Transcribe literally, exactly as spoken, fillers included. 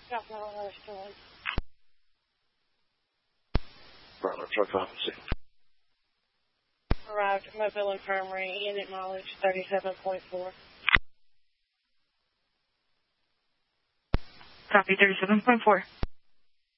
Got no other story. Bravo truck officer. Arrived at Mobile Infirmary, unit mileage thirty-seven point four. Copy thirty-seven point four.